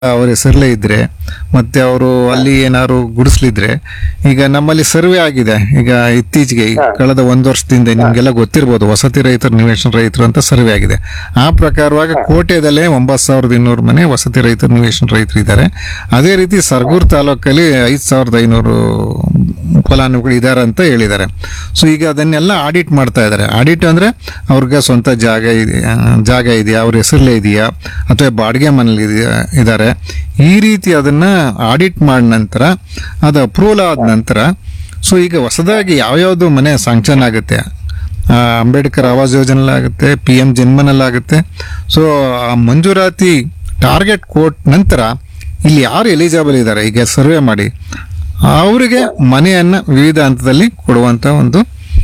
ಅವ್ರ ಹೆಸರಲ್ಲೇ ಇದ್ರೆ ಮತ್ತೆ ಅವರು ಅಲ್ಲಿ ಏನಾದ್ರು ಗುಡಿಸ್ಲಿದ್ರೆ, ಈಗ ನಮ್ಮಲ್ಲಿ ಸರ್ವೆ ಆಗಿದೆ ಈಗ ಇತ್ತೀಚೆಗೆ ಕಳೆದ ಒಂದು ವರ್ಷದಿಂದ ನಿಮ್ಗೆಲ್ಲ ಗೊತ್ತಿರ್ಬೋದು, ವಸತಿ ರೈತರು ನಿವೇಶನ ರೈತರು ಅಂತ ಸರ್ವೆ ಆಗಿದೆ. ಆ ಪ್ರಕಾರವಾಗಿ ಕೋಟೆದಲ್ಲೇ 9,200 ಮನೆ ವಸತಿ ರೈತರು ನಿವೇಶನ ರೈತರು ಇದ್ದಾರೆ. ಅದೇ ರೀತಿ ಸರ್ಗೂರು ತಾಲೂಕಲ್ಲಿ 5,500 ಫಲಾನುಭವಿಗಳು ಇದ್ದಾರೆ ಅಂತ ಹೇಳಿದ್ದಾರೆ. ಸೊ ಈಗ ಅದನ್ನೆಲ್ಲ ಆಡಿಟ್ ಮಾಡ್ತಾ ಇದ್ದಾರೆ. ಆಡಿಟ್ ಅಂದ್ರೆ ಅವ್ರಿಗೆ ಸ್ವಂತ ಜಾಗ ಇದೆಯಾ, ಅವ್ರ ಹೆಸರಲ್ಲೇ ಇದೆಯಾ ಅಥವಾ ಬಾಡಿಗೆ ಮನೇಲಿ ಇದ್ದಾರೆ, ಈ ರೀತಿ ಅದನ್ನ ಆಡಿಟ್ ಮಾಡಿದ ನಂತರ ಅದು ಅಪ್ರೂವಲ್ ಆದ ನಂತರ ಸೊ ಈಗ ಹೊಸದಾಗಿ ಯಾವ್ಯಾವ್ದು ಮನೆ ಸ್ಯಾಂಕ್ಷನ್ ಆಗುತ್ತೆ, ಅಂಬೇಡ್ಕರ್ ಆವಾಸ್ ಯೋಜನೆಲಾಗುತ್ತೆ, PM ಜನ್ಮನಲ್ಲಾಗುತ್ತೆ. ಸೊ ಆ ಮಂಜೂರಾತಿ ಟಾರ್ಗೆಟ್ ಕೋಟ್ ನಂತರ ಇಲ್ಲಿ ಯಾರು ಎಲಿಜಿಬಲ್ ಇದ್ದಾರೆ ಈಗ ಸರ್ವೆ ಮಾಡಿ ಅವರಿಗೆ ಮನೆಯನ್ನ ವಿವಿಧ ಹಂತದಲ್ಲಿ ಕೊಡುವಂತ ಒಂದು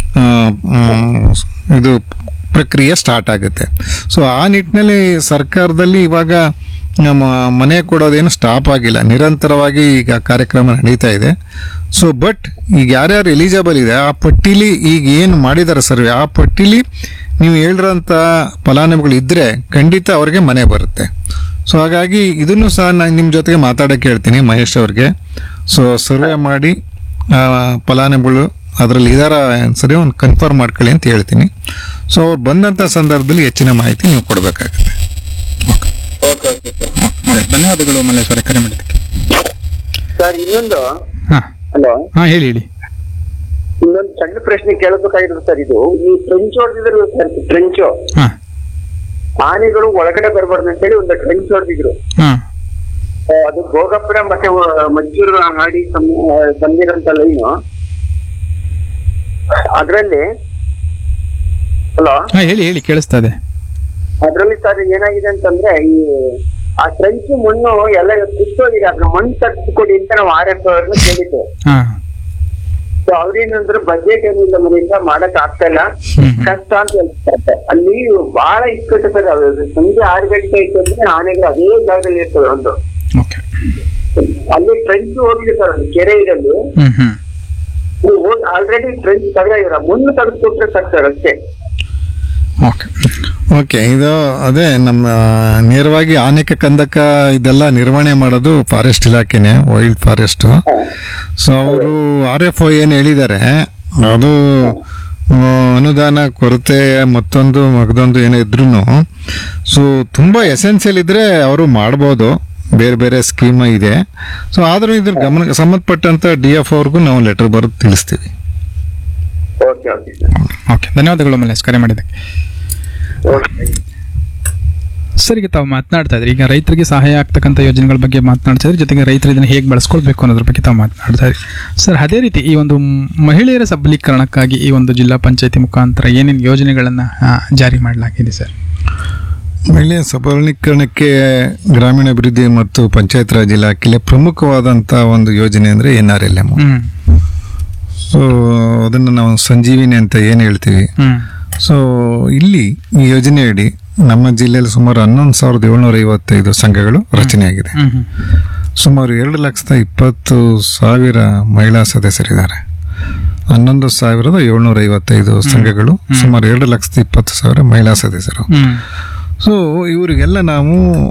ಇದು ಪ್ರಕ್ರಿಯೆ ಸ್ಟಾರ್ಟ್ ಆಗುತ್ತೆ. ಸೊ ಆ ನಿಟ್ಟಿನಲ್ಲಿ ಸರ್ಕಾರದಲ್ಲಿ ಇವಾಗ ನಮ್ಮ ಮನೆ ಕೊಡೋದೇನು ಸ್ಟಾಪ್ ಆಗಿಲ್ಲ, ನಿರಂತರವಾಗಿ ಈಗ ಕಾರ್ಯಕ್ರಮ ನಡೀತಾ ಇದೆ. ಸೊ ಬಟ್ ಈಗ ಯಾರ್ಯಾರು ಎಲಿಜಿಬಲ್ ಇದೆ ಆ ಪಟ್ಟಿಲಿ ಈಗ ಏನು ಮಾಡಿದ್ದಾರೆ ಸರ್ವೆ, ಆ ಪಟ್ಟಿಲಿ ನೀವು ಹೇಳಿರೋಂಥ ಫಲಾನುಭವಿಗಳು ಇದ್ರೆ ಖಂಡಿತ ಅವ್ರಿಗೆ ಮನೆ ಬರುತ್ತೆ. ಸೊ ಹಾಗಾಗಿ ಇದನ್ನು ಸಹ ನಾನು ನಿಮ್ಮ ಜೊತೆಗೆ ಮಾತಾಡೋಕ್ಕೆ ಹೇಳ್ತೀನಿ ಮಹೇಶ್ ಅವ್ರಿಗೆ. ಸೊ ಸರ್ವೆ ಮಾಡಿ ಫಲಾನುಭವಿಗಳು ಅದರಲ್ಲಿ ಇದಾರ ಸರಿ ಒಂದು ಕನ್ಫರ್ಮ್ ಮಾಡ್ಕೊಳ್ಳಿ ಅಂತ ಹೇಳ್ತೀನಿ. ಸೊ ಅವ್ರು ಬಂದಂಥ ಸಂದರ್ಭದಲ್ಲಿ ಹೆಚ್ಚಿನ ಮಾಹಿತಿ ನೀವು ಕೊಡಬೇಕಾಗುತ್ತೆ. ಧನ್ಯವಾದಗಳು ಮಲ್ಲೇಶ್ವರ, ಕರೆ ಮಾಡಿದ್ದಕ್ಕೆ. ಸರ್ ಇನ್ನೊಂದು ಹಾ ಹಲೋ ಹಾ ಹೇಳಿ ಹೇಳಿ. ಇನ್ನೊಂದು ಸಣ್ಣ ಪ್ರಶ್ನೆ ಕೇಳಬೇಕಾಗಿರೋದು ಸರ್. ಇದು ಈ ಟ್ರೆಂಚ್ ಹೊಡೆದಿದ್ರು ಸರ್, ಟ್ರೆಂಚ್ ಹಾ ಆನೆಗಳು ಒಳಗಡೆ ಬರಬಾರ್ದು ಅಂತೇಳಿ ಒಂದು ಟ್ರೆಂಚ್ ಹೊಡೆದಿದ್ರು. ಹಾ ಅದು ಭೋಗಪುರ ಮತ್ತೆ ಮಜ್ಜೂರು ಹಾಡಿ ಸಂದಿರಂತ ಲೈನು ಅದ್ರಲ್ಲಿ. ಹಲೋ ಹಾ ಹೇಳಿ ಹೇಳಿ, ಕೇಳಿಸ್ತಾ ಇದೆ. ಅದ್ರಲ್ಲಿ ಸರ್ ಏನಾಗಿದೆ ಅಂತಂದ್ರೆ ಈ ಆ ಟ್ರೆಂಚ್ ಮಣ್ಣು ಎಲ್ಲ ಕಿತ್ತೋಗಿದೆ, ಅದ್ರ ಮಣ್ಣು ತರಿಸ್ಕೊಡಿ ಅಂತ ನಾವು RF ಅವ್ರನ್ನ ಕೇಳಿದ್ದೆ. ಹಾ ಸೊ ಅವ್ರೇನಂದ್ರೆ ಬಜೆಟ್ ಏನಿಲ್ಲ ಮನೆಯಿಂದ ಮಾಡಕ್ ಆಗ್ತಾ ಇಲ್ಲ, ಕಷ್ಟ ಅಂತ ಹೇಳ್ತಾರೆ. ಅಲ್ಲಿ ಬಹಳ ಇಕ್ಕಟ್ಟು ಸರ್. ಸಂಜೆ 6 ಗಂಟೆ ಆಯ್ತು ಅಂದ್ರೆ ಆನೆಗಳು ಅದೇ ಜಾಗದಲ್ಲಿ ಇರ್ತವೆ. ಒಂದು ಓಕೆ, ಅಲ್ಲಿ ಟ್ರೆಂಚ್ ಹೋಗಿದೆ ಸರ್, ಒಂದು ಕೆರೆ ಇರಲ್ಲಿ ಆಲ್ರೆಡಿ ಟ್ರೆಂಚ್ ತೆಗೆದಿರ, ಮುನ್ನು ತೆಗೆದುಕೊಟ್ರೆ ಸಾಕು ಸರ್ ಅಷ್ಟೇ. ಓಕೆ, ಇದು ಅದೇ ನಮ್ಮ ನೇರವಾಗಿ ಆನೆಕ ಕಂದಕ ಇದೆಲ್ಲ ನಿರ್ವಹಣೆ ಮಾಡೋದು ಫಾರೆಸ್ಟ್ ಇಲಾಖೆನೆ, ವೈಲ್ಡ್ ಫಾರೆಸ್ಟ್. ಸೊ ಅವರು RFO ಏನು ಹೇಳಿದ್ದಾರೆ ಅದು ಅನುದಾನ ಕೊರತೆ ಮತ್ತೊಂದು ಮಗದೊಂದು ಏನೋ ಇದ್ರೂ ಸೊ ತುಂಬಾ ಎಸೆನ್ಷಿಯಲ್ ಇದ್ರೆ ಅವರು ಮಾಡ್ಬೋದು, ಬೇರೆ ಬೇರೆ ಸ್ಕೀಮ್ ಇದೆ. ಸೊ ಆದ್ರೂ ಇದ್ರ ಗಮನ ಸಂಬಂಧಪಟ್ಟಂತ DF ಅವ್ರಿಗೂ ನಾವು ಲೆಟರ್ ಬರೆದು ತಿಳಿಸ್ತೀವಿ. Okay okay sir. ಓಕೆ, ಧನ್ಯವಾದಗಳು ಮಲ್ಲೇಶ್, ಕರೆ ಮಾಡಿದ್ದಕ್ಕೆ. ಸರ್, ಈಗ ತಾವು ಮಾತನಾಡ್ತಾ ಇದ್ರಿ, ಈಗ ರೈತರಿಗೆ ಸಹಾಯ ಆಗ್ತಕ್ಕಂಥ ಯೋಜನೆಗಳ ಬಗ್ಗೆ ಮಾತನಾಡ್ತಾ ಇದ್ರಿ, ಜೊತೆಗೆ ರೈತರು ಇದನ್ನು ಹೇಗೆ ಬಳಸ್ಕೊಳ್ಬೇಕು ಅನ್ನೋದ್ರ ಬಗ್ಗೆ ತಾವು ಮಾತನಾಡ್ತಾ ಇದ್ರಿ. ಸರ್, ಅದೇ ರೀತಿ ಈ ಒಂದು ಮಹಿಳೆಯರ ಸಬಲೀಕರಣಕ್ಕಾಗಿ ಈ ಒಂದು ಜಿಲ್ಲಾ ಪಂಚಾಯತಿ ಮುಖಾಂತರ ಏನೇನು ಯೋಜನೆಗಳನ್ನು ಜಾರಿ ಮಾಡಲಾಗಿದೆ ಸರ್? ಮಹಿಳೆಯ ಸಬಲೀಕರಣಕ್ಕೆ ಗ್ರಾಮೀಣಾಭಿವೃದ್ಧಿ ಮತ್ತು ಪಂಚಾಯತ್ ರಾಜ್ ಇಲಾಖೆಯಲ್ಲಿ ಪ್ರಮುಖವಾದಂಥ ಒಂದು ಯೋಜನೆ ಅಂದರೆ NRLM. ಸೊ ಅದನ್ನು ನಾವು ಸಂಜೀವಿನಿ ಅಂತ ಏನು ಹೇಳ್ತೀವಿ. ಸೊ ಇಲ್ಲಿ ಈ ಯೋಜನೆಯಡಿ ನಮ್ಮ ಜಿಲ್ಲೆಯಲ್ಲಿ ಸುಮಾರು 11,755 ಸಂಘಗಳು ರಚನೆಯಾಗಿದೆ. ಸುಮಾರು 2,20,000 ಮಹಿಳಾ ಸದಸ್ಯರಿದ್ದಾರೆ. 11,755 ಸಂಘಗಳು, ಸುಮಾರು 2,20,000 ಮಹಿಳಾ ಸದಸ್ಯರು. ಸೊ ಇವರಿಗೆಲ್ಲ ನಾವು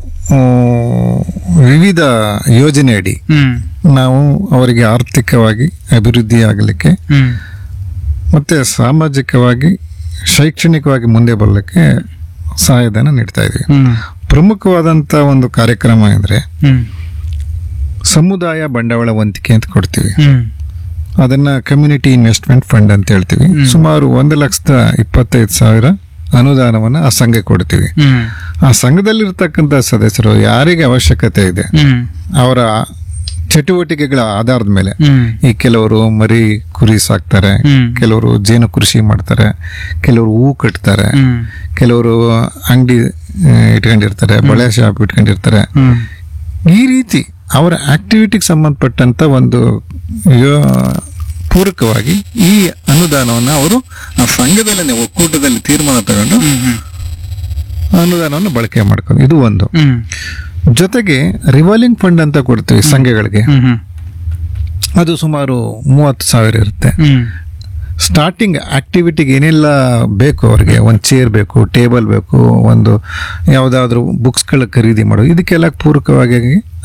ವಿವಿಧ ಯೋಜನೆಯಡಿ ನಾವು ಅವರಿಗೆ ಆರ್ಥಿಕವಾಗಿ ಅಭಿವೃದ್ಧಿ ಆಗಲಿಕ್ಕೆ ಮತ್ತೆ ಸಾಮಾಜಿಕವಾಗಿ ಶೈಕ್ಷಣಿಕವಾಗಿ ಮುಂದೆ ಬರಲಿಕ್ಕೆ ಸಹಾಯಧನ ನೀಡ್ತಾ ಇದ್ದೀವಿ. ಪ್ರಮುಖವಾದಂತ ಒಂದು ಕಾರ್ಯಕ್ರಮ ಅಂದ್ರೆ ಸಮುದಾಯ ಬಂಡವಾಳ ವಂತಿಕೆ ಅಂತ ಕೊಡ್ತೀವಿ. ಅದನ್ನ ಕಮ್ಯುನಿಟಿ ಇನ್ವೆಸ್ಟ್ಮೆಂಟ್ ಫಂಡ್ ಅಂತ ಹೇಳ್ತೀವಿ. ಸುಮಾರು 1,25,000 ಅನುದಾನವನ್ನ ಆ ಸಂಘಕ್ಕೆ ಕೊಡ್ತೀವಿ. ಆ ಸಂಘದಲ್ಲಿರ್ತಕ್ಕಂಥ ಸದಸ್ಯರು ಯಾರಿಗೆ ಅವಶ್ಯಕತೆ ಇದೆ ಅವರ ಚಟುವಟಿಕೆಗಳ ಆಧಾರದ ಮೇಲೆ, ಈ ಕೆಲವರು ಮರಿ ಕುರಿ ಸಾಕ್ತಾರೆ, ಕೆಲವರು ಜೇನು ಕೃಷಿ ಮಾಡ್ತಾರೆ, ಕೆಲವರು ಹೂ ಕಟ್ತಾರೆ, ಕೆಲವರು ಅಂಗಡಿ ಇಟ್ಕೊಂಡಿರ್ತಾರೆ, ಬಳೆ ಶಾಪ್ ಇಟ್ಕೊಂಡಿರ್ತಾರೆ. ಈ ರೀತಿ ಅವರ ಆಕ್ಟಿವಿಟಿಗೆ ಸಂಬಂಧಪಟ್ಟಂತ ಒಂದು ಪೂರಕವಾಗಿ ಈ ಅನುದಾನವನ್ನು ಅವರು ಆ ಸಂಘದಲ್ಲಿ ಒಕ್ಕೂಟದಲ್ಲಿ ತೀರ್ಮಾನ ತಗೊಂಡು ಅನುದಾನವನ್ನು ಬಳಕೆ ಮಾಡ್ಕೊಂಡು, ಇದು ಒಂದು. ಜೊತೆಗೆ ರಿವಾಲ್ವಿಂಗ್ ಫಂಡ್ ಅಂತ ಕೊಡ್ತೀವಿ ಸಂಘಗಳಿಗೆ. ಅದು ಸುಮಾರು 30,000 ಇರುತ್ತೆ. ಸ್ಟಾರ್ಟಿಂಗ್ ಆಕ್ಟಿವಿಟಿಗೆ ಏನೆಲ್ಲ ಬೇಕು ಅವ್ರಿಗೆ, ಒಂದು ಚೇರ್ ಬೇಕು, ಟೇಬಲ್ ಬೇಕು, ಒಂದು ಯಾವುದಾದ್ರೂ ಬುಕ್ಸ್ಗಳ ಖರೀದಿ ಮಾಡೋದು, ಇದಕ್ಕೆಲ್ಲ ಪೂರಕವಾಗಿ